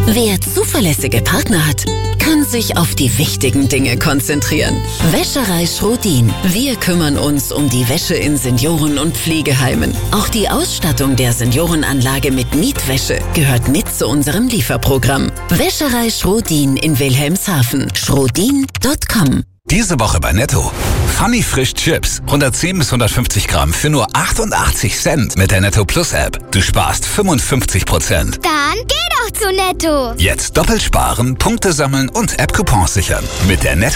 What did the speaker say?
Wer zuverlässige Partner hat, kann sich auf die wichtigen Dinge konzentrieren. Wäscherei Schrodin. Wir kümmern uns um die Wäsche in Senioren- und Pflegeheimen. Auch die Ausstattung der Seniorenanlage mit Mietwäsche gehört mit zu unserem Lieferprogramm. Wäscherei Schrodin in Wilhelmshaven. Schrodin.com. Diese Woche bei Netto. Funny Frisch Chips. 110 bis 150 Gramm für nur 88 Cent mit der Netto Plus App. Du sparst 55%. Dann geh doch zu Netto. Jetzt doppelt sparen, Punkte sammeln und App-Coupons sichern. Mit der Netto